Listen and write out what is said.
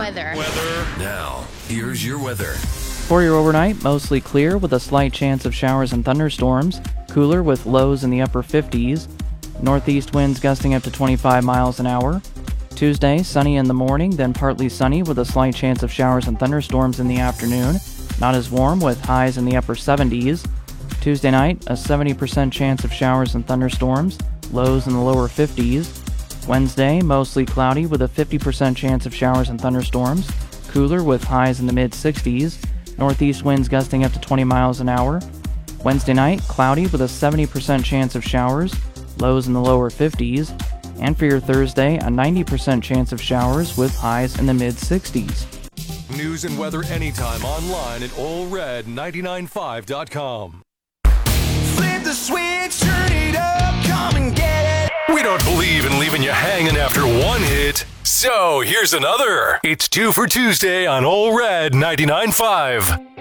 Weather. Now, here's your weather. For your overnight, mostly clear with a slight chance of showers and thunderstorms. Cooler with lows in the upper 50s. Northeast winds gusting up to 25 miles an hour. Tuesday, sunny in the morning, then partly sunny with a slight chance of showers and thunderstorms in the afternoon. Not as warm with highs in the upper 70s. Tuesday night, a 70% chance of showers and thunderstorms. Lows in the lower 50s. Wednesday, mostly cloudy with a 50% chance of showers and thunderstorms. Cooler with highs in the mid-60s. Northeast winds gusting up to 20 miles an hour. Wednesday night, cloudy with a 70% chance of showers. Lows in the lower 50s. And for your Thursday, a 90% chance of showers with highs in the mid-60s. News and weather anytime online at allred995.com. Flip the switch, turn it up, come and get it. We don't believe in leaving you hanging after one hit. So here's another. It's 2 for Tuesday on All Red 99.5.